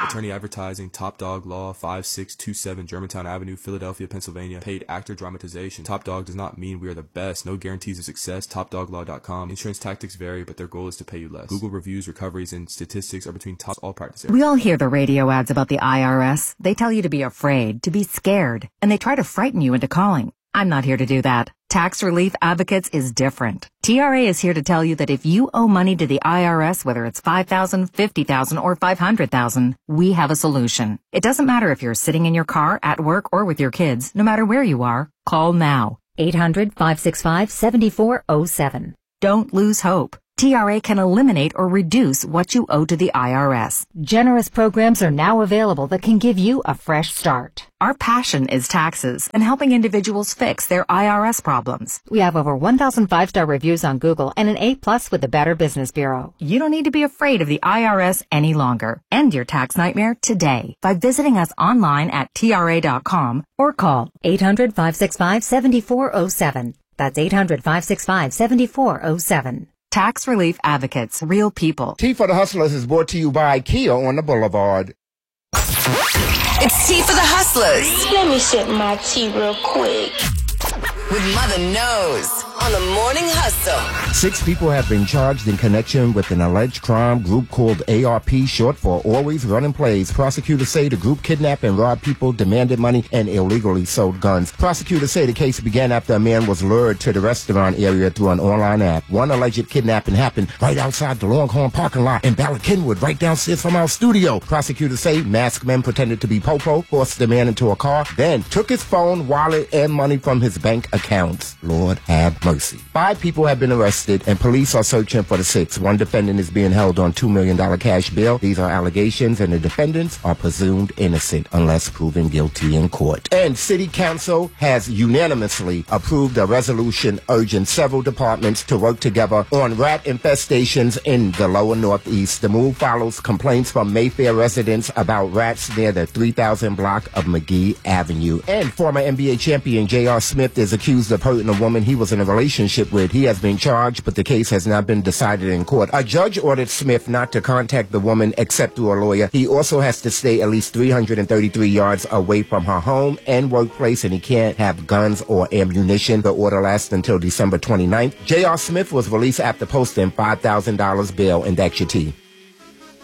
Attorney Advertising, Top Dog Law, 5627 Germantown Avenue, Philadelphia, Pennsylvania. Paid actor dramatization. Top Dog does not mean we are the best. No guarantees of success. TopDogLaw.com. Insurance tactics vary, but their goal is to pay you less. Google reviews, recoveries, and statistics are between top all practice areas. We all hear the radio ads about the IRS. They tell you to be afraid, to be scared, and they try to frighten you into calling. I'm not here to do that. Tax Relief Advocates is different. TRA is here to tell you that if you owe money to the IRS, whether it's $5,000, $50,000, or $500,000, we have a solution. It doesn't matter if you're sitting in your car, at work, or with your kids. No matter where you are, call now. 800-565-7407. Don't lose hope. TRA can eliminate or reduce what you owe to the IRS. Generous programs are now available that can give you a fresh start. Our passion is taxes and helping individuals fix their IRS problems. We have over 1,000 5-star reviews on Google and an A+ with the Better Business Bureau. You don't need to be afraid of the IRS any longer. End your tax nightmare today by visiting us online at TRA.com or call 800-565-7407. That's 800-565-7407. Tax Relief Advocates, real people. Tea for the Hustlers is brought to you by Kia on the Boulevard. It's Tea for the Hustlers. Let me sip my tea real quick. With Mother Knows on the Morning Hustle. 6 people have been charged in connection with an alleged crime group called ARP, short for Always Running Plays. Prosecutors say the group kidnapped and robbed people, demanded money, and illegally sold guns. Prosecutors say the case began after a man was lured to the restaurant area through an online app. One alleged kidnapping happened right outside the Longhorn parking lot in Ballard Kenwood, right downstairs from our studio. Prosecutors say masked men pretended to be Popo, forced the man into a car, then took his phone, wallet, and money from his bank accounts. Lord have mercy. 5 people have been arrested, and police are searching for the 6th. One defendant is being held on $2 million cash bail. These are allegations, and the defendants are presumed innocent unless proven guilty in court. And City Council has unanimously approved a resolution urging several departments to work together on rat infestations in the lower Northeast. The move follows complaints from Mayfair residents about rats near the 3000 block of McGee Avenue. And former NBA champion J.R. Smith is accused of hurting a woman he was in a relationship with. He has been charged, but the case has not been decided in court. A judge ordered Smith not to contact the woman except through a lawyer. He also has to stay at least 333 yards away from her home and workplace, and he can't have guns or ammunition. The order lasts until December 29th. J.R. Smith was released after posting $5,000 bail, and that's your tea.